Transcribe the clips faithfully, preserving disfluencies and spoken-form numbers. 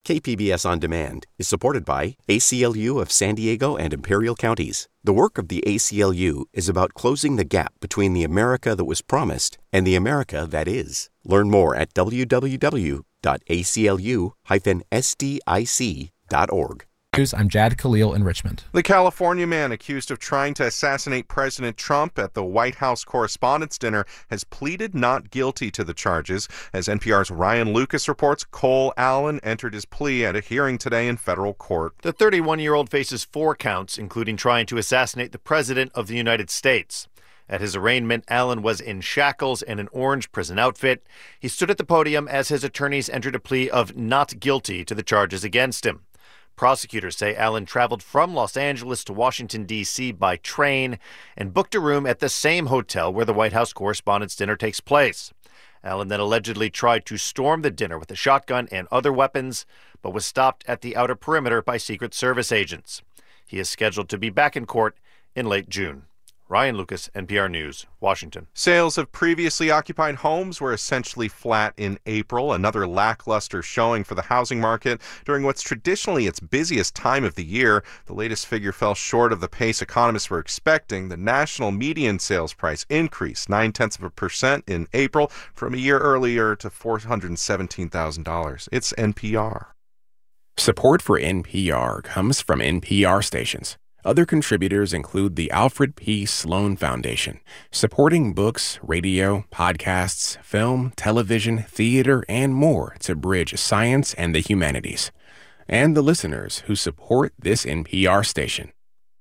K P B S On Demand is supported by A C L U of San Diego and Imperial Counties. The work of the A C L U is about closing the gap between the America that was promised and the America that is. Learn more at w w w dot a c l u dash s d i c dot org. I'm Jad Khalil in Richmond. The California man accused of trying to assassinate President Trump at the White House Correspondents' Dinner has pleaded not guilty to the charges. As N P R's Ryan Lucas reports, Cole Allen entered his plea at a hearing today in federal court. The thirty-one-year-old faces four counts, including trying to assassinate the President of the United States. At his arraignment, Allen was in shackles and an orange prison outfit. He stood at the podium as his attorneys entered a plea of not guilty to the charges against him. Prosecutors say Allen traveled from Los Angeles to Washington, D C by train and booked a room at the same hotel where the White House Correspondents' Dinner takes place. Allen then allegedly tried to storm the dinner with a shotgun and other weapons, but was stopped at the outer perimeter by Secret Service agents. He is scheduled to be back in court in late June. Ryan Lucas, N P R News, Washington. Sales of previously occupied homes were essentially flat in April, another lackluster showing for the housing market during what's traditionally its busiest time of the year. The latest figure fell short of the pace economists were expecting. The national median sales price increased nine-tenths of a percent in April from a year earlier to four hundred seventeen thousand dollars. It's N P R. Support for N P R comes from N P R stations. Other contributors include the Alfred P. Sloan Foundation, supporting books, radio, podcasts, film, television, theater, and more to bridge science and the humanities. And the listeners who support this N P R station.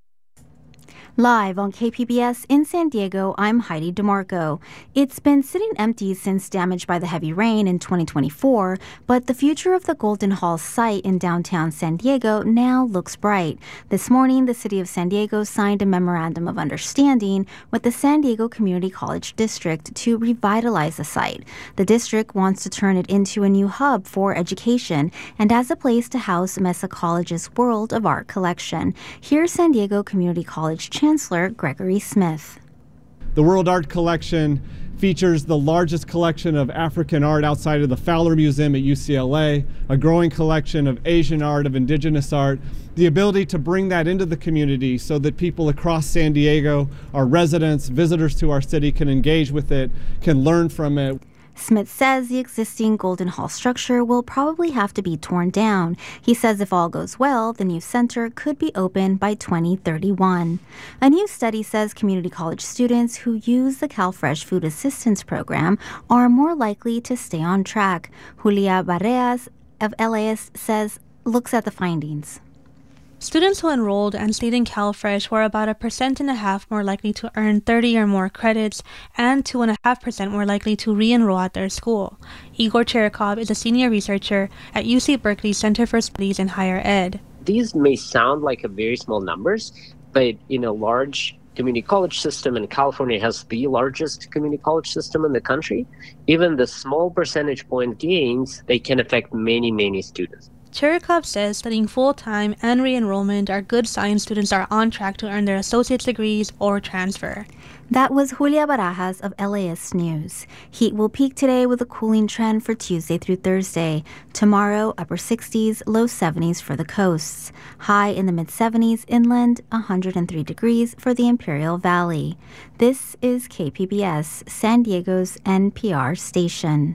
Live on K P B S in San Diego, I'm Heidi DeMarco. It's been sitting empty since damage by the heavy rain in twenty twenty-four, but the future of the Golden Hall site in downtown San Diego now looks bright. This morning, the city of San Diego signed a memorandum of understanding with the San Diego Community College District to revitalize the site. The district wants to turn it into a new hub for education and as a place to house Mesa College's World of Art collection. Here's San Diego Community College Chancellor Gregory Smith. The World Art Collection features the largest collection of African art outside of the Fowler Museum at U C L A, a growing collection of Asian art, of indigenous art, the ability to bring that into the community so that people across San Diego, our residents, visitors to our city can engage with it, can learn from it. Smith says the existing Golden Hall structure will probably have to be torn down. He says if all goes well, the new center could be open by twenty thirty-one. A new study says community college students who use the CalFresh Food Assistance Program are more likely to stay on track. Julia Barreas of L A S says looks at the findings. Students who enrolled and stayed in CalFresh were about a percent and a half more likely to earn thirty or more credits and two and a half percent more likely to re-enroll at their school. Igor Cherikov is a senior researcher at U C Berkeley's Center for Studies in Higher Ed. These may sound like a very small numbers, but in a large community college system, and California has the largest community college system in the country, even the small percentage point gains, they can affect many, many students. Cherikov says studying full-time and re-enrollment are good signs students are on track to earn their associate's degrees or transfer. That was Julia Barajas of L A S News. Heat will peak today with a cooling trend for Tuesday through Thursday. Tomorrow, upper sixties, low seventies for the coasts. High in the mid-seventies inland, one hundred three degrees for the Imperial Valley. This is K P B S, San Diego's N P R station.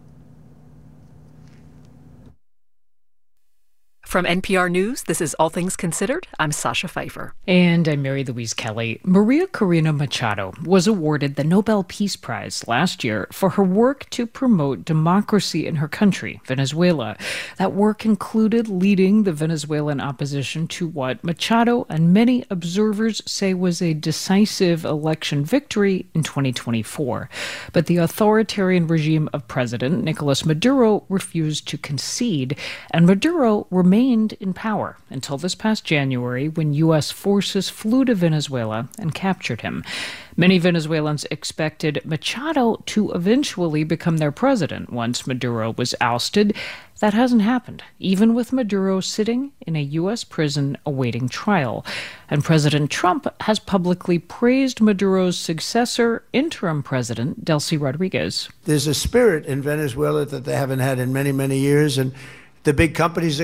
From N P R News, this is All Things Considered. I'm Sasha Pfeiffer. And I'm Mary Louise Kelly. Maria Corina Machado was awarded the Nobel Peace Prize last year for her work to promote democracy in her country, Venezuela. That work included leading the Venezuelan opposition to what Machado and many observers say was a decisive election victory in twenty twenty-four. But the authoritarian regime of President Nicolas Maduro refused to concede, and Maduro remained in power until this past January when U S forces flew to Venezuela and captured him. Many Venezuelans expected Machado to eventually become their president once Maduro was ousted. That hasn't happened, even with Maduro sitting in a U S prison awaiting trial. And President Trump has publicly praised Maduro's successor, interim president Delcy Rodriguez. There's a spirit in Venezuela that they haven't had in many, many years, and the big companies